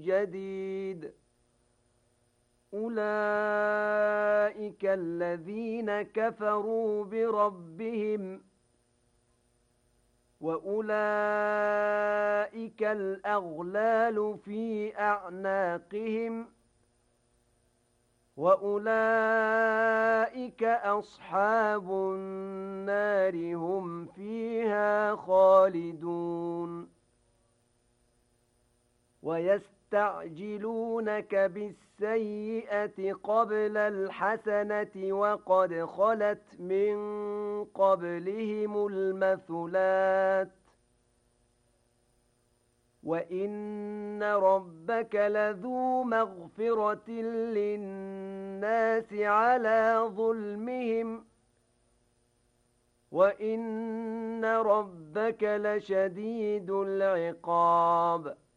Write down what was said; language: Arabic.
جديد. أولئك الذين كفروا بربهم وأولئك الأغلال في أعناقهم وأولئك أصحاب النار هم فيها خالدون. ويستعجلونك بالسيئة قبل الحسنة وقد خلت من قبلهم المثلات وإن ربك لذو مغفرة للناس على ظلمهم وإن ربك لشديد العقاب.